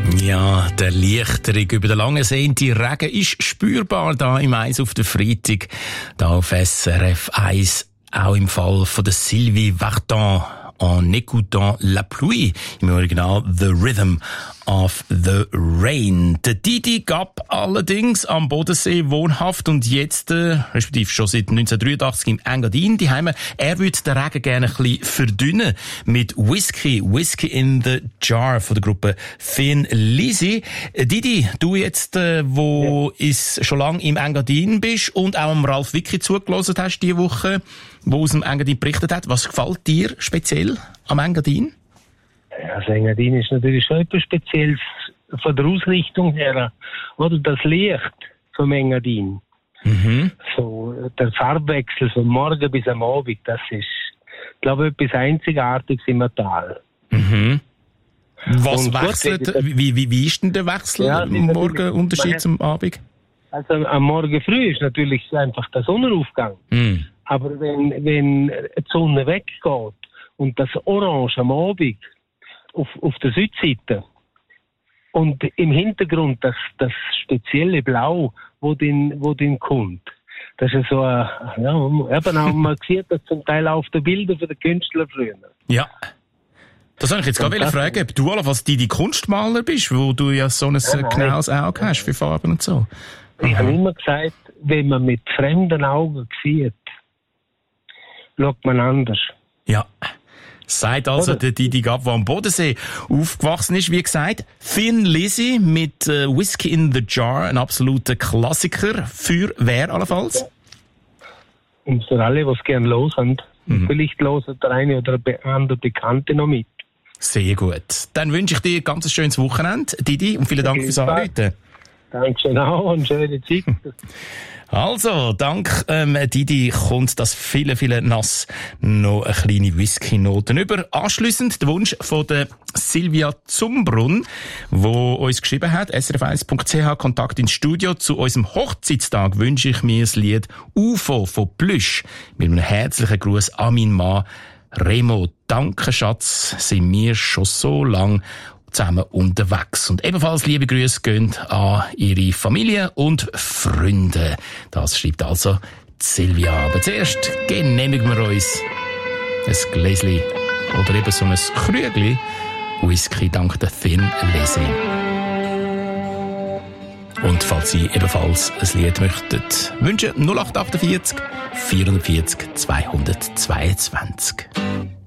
Ja, der Erleichterung über den langen sehnten Regen ist spürbar da im Eis auf der Freitag, da auf SRF 1, auch im Fall von der Sylvie Vartan. En écoutant la pluie, im Original The Rhythm of the Rain. Der Didi Gap allerdings am Bodensee wohnhaft und jetzt, respektive schon seit 1983 im Engadin, er würde den Regen gerne ein bisschen verdünnen mit Whisky in the Jar von der Gruppe Thin Lizzy. Didi, du jetzt, wo schon lange im Engadin bist und auch am Ralf Wicki zugelassen hast diese Woche, wo aus dem Engadin berichtet hat, was gefällt dir speziell am Engadin? Ja, das Engadin ist natürlich schon etwas Spezielles von der Ausrichtung her. Oder das Licht vom Engadin. Mhm. So, der Farbwechsel vom Morgen bis am Abend, das ist, glaube ich, etwas Einzigartiges im Tal. Mhm. Was wechselt? Wie ist denn der Wechsel am Morgen Unterschied zum Abend? Also am Morgen früh ist natürlich einfach der Sonnenaufgang. Mhm. Aber wenn die Sonne weggeht und das Orange am Abend auf der Südseite und im Hintergrund das spezielle Blau, wo den kommt, das ist so man sieht das zum Teil auf den Bildern von den Künstlern früher. Ja. Das wollte ich jetzt gerade fragen, ob du allenfalls die Kunstmaler bist, wo du ja so ein genaues Auge hast für Farben und so. Ich habe immer gesagt, wenn man mit fremden Augen sieht, schaut man anders. Ja. Sagt also der Didi Gap, der am Bodensee aufgewachsen ist. Wie gesagt, Thin Lizzy mit Whisky in the Jar, ein absoluter Klassiker. Für wer allenfalls? Und für alle, die es gerne hören. Vielleicht hören der eine oder andere Bekannte noch mit. Sehr gut. Dann wünsche ich dir ein ganz schönes Wochenende, Didi, und vielen Dank fürs Anrufen. Dankeschön auch und schöne Zeit. Also, dank Didi kommt das viele nass noch eine kleine Whisky-Noten über. Anschliessend der Wunsch von der Silvia Zumbrunn, wo uns geschrieben hat, srf1.ch, Kontakt ins Studio. Zu unserem Hochzeitstag wünsche ich mir das Lied UFO von Plüsch mit einem herzlichen Gruß an meinen Mann Remo. Danke, Schatz, sind wir schon so lang zusammen unterwegs. Und ebenfalls liebe Grüße gehen an ihre Familie und Freunde. Das schreibt also Silvia. Aber zuerst genehmigen wir uns ein Gläschen oder eben so ein Krügli Whisky dank der Thin Lizzy. Und falls Sie ebenfalls ein Lied möchtet wünschen, 0848 440 222.